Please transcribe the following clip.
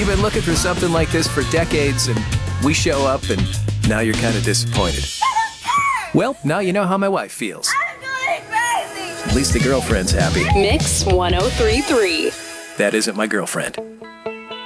been looking for something like this for decades, and we show up, and now you're kind of disappointed. Well, now you know how my wife feels. I'm going crazy. At least the girlfriend's happy. Mix 1033. That isn't my girlfriend.